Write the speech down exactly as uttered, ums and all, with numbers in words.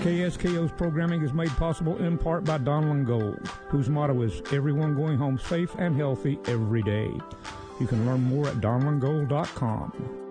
K S K O's programming is made possible in part by Donlin Gold, whose motto is everyone going home safe and healthy every day. You can learn more at donlin gold dot com.